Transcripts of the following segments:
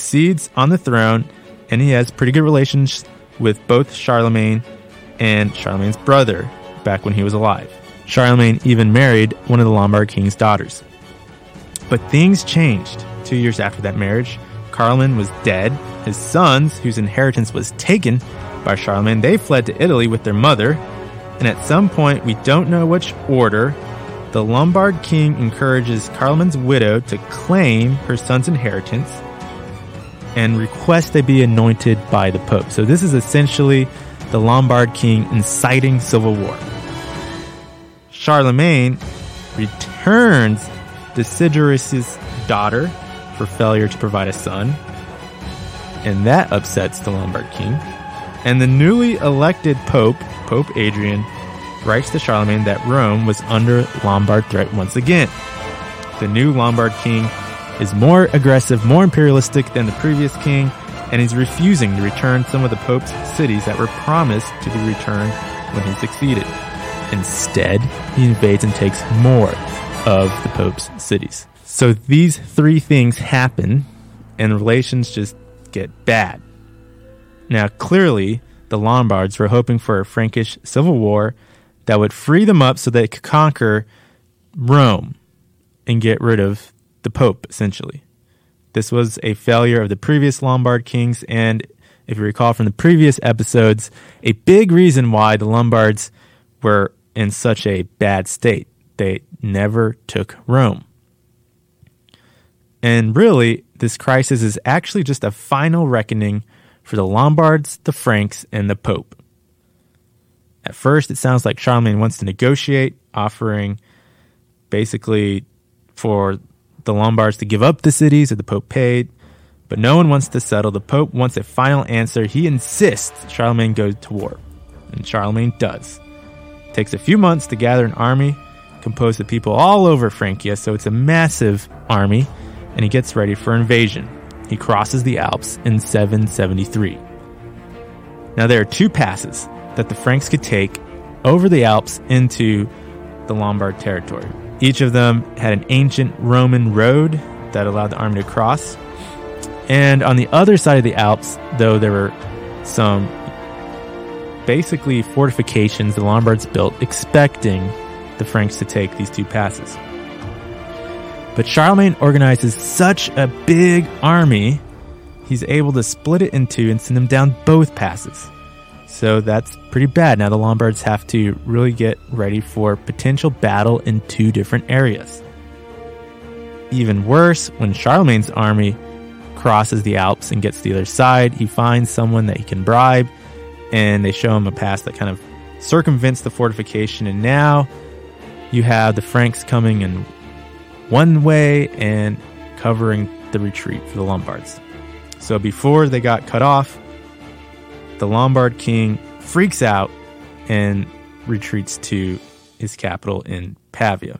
succeeds on the throne, and he has pretty good relations with both Charlemagne and Charlemagne's brother back when he was alive. Charlemagne even married one of the Lombard king's daughters. But things changed 2 years after that marriage. Carloman was dead. His sons, whose inheritance was taken by Charlemagne, they fled to Italy with their mother. And at some point, we don't know which order, the Lombard king encourages Carloman's widow to claim her son's inheritance and request they be anointed by the Pope. So this is essentially the Lombard king inciting civil war. Charlemagne returns Desiderius' daughter for failure to provide a son, and that upsets the Lombard king. And the newly elected Pope Adrian, writes to Charlemagne that Rome was under Lombard threat once again. The new Lombard king is more aggressive, more imperialistic than the previous king, and he's refusing to return some of the Pope's cities that were promised to be returned when he succeeded. Instead, he invades and takes more of the Pope's cities. So these three things happen, and relations just get bad. Now, clearly, the Lombards were hoping for a Frankish civil war that would free them up so they could conquer Rome and get rid of the Pope, essentially. This was a failure of the previous Lombard kings, and if you recall from the previous episodes, a big reason why the Lombards were in such a bad state. They never took Rome. And really, this crisis is actually just a final reckoning for the Lombards, the Franks, and the Pope. At first, it sounds like Charlemagne wants to negotiate, offering basically for the Lombards to give up the cities that the Pope paid, but no one wants to settle. The Pope wants a final answer. He insists Charlemagne go to war, and Charlemagne does. It takes a few months to gather an army composed of people all over Francia, so it's a massive army, and he gets ready for invasion. He crosses the Alps in 773. Now, there are two passes that the Franks could take over the Alps into the Lombard territory. Each of them had an ancient Roman road that allowed the army to cross. And on the other side of the Alps, though, there were some basically fortifications the Lombards built expecting the Franks to take these two passes. But Charlemagne organizes such a big army, he's able to split it in two and send them down both passes. So that's pretty bad. Now the Lombards have to really get ready for potential battle in two different areas. Even worse, when Charlemagne's army crosses the Alps and gets to the other side, he finds someone that he can bribe, and they show him a pass that kind of circumvents the fortification, and now you have the Franks coming in one way and covering the retreat for the Lombards. So before they got cut off, the Lombard king freaks out and retreats to his capital in Pavia.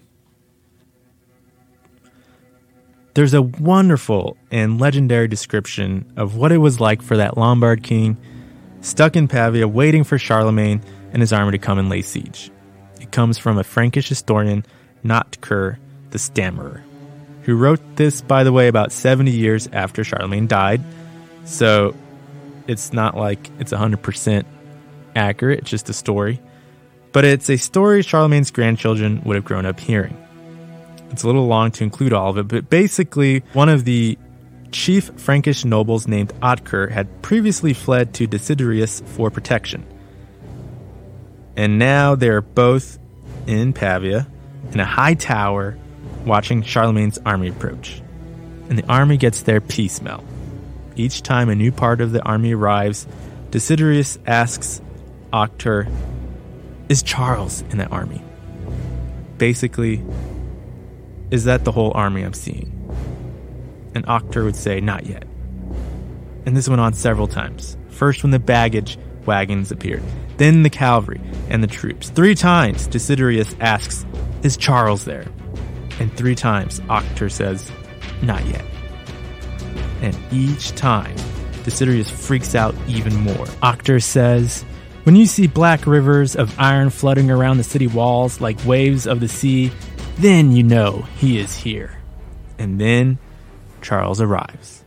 There's a wonderful and legendary description of what it was like for that Lombard king stuck in Pavia waiting for Charlemagne and his army to come and lay siege. It comes from a Frankish historian, Notker the Stammerer, who wrote this, by the way, about 70 years after Charlemagne died. So it's not like it's 100% accurate, it's just a story. But it's a story Charlemagne's grandchildren would have grown up hearing. It's a little long to include all of it, but basically, one of the chief Frankish nobles named Otker had previously fled to Desiderius for protection. And now they're both in Pavia, in a high tower, watching Charlemagne's army approach. And the army gets there piecemeal. Each time a new part of the army arrives, Desiderius asks Otker, "Is Charles in that army?" Basically, is that the whole army I'm seeing? And Otker would say, "Not yet." And this went on several times. First when the baggage wagons appeared, then the cavalry and the troops. 3 times Desiderius asks, "Is Charles there?" And 3 times Otker says, "Not yet." And each time, Desiderius freaks out even more. Otker says, "When you see black rivers of iron flooding around the city walls like waves of the sea, then you know he is here." And then Charles arrives.